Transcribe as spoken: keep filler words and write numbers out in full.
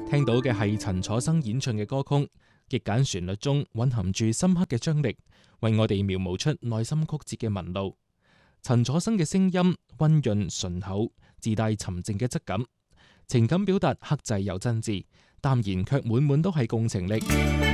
聽到嘅係陳楚生演唱嘅歌曲，極簡旋律中蘊含住深刻嘅張力，為我哋描摹出內心曲折嘅紋路。陳楚生嘅聲音溫潤順口，自帶沉靜嘅質感，情感表達克制又真摯，淡然卻滿滿都係共情力。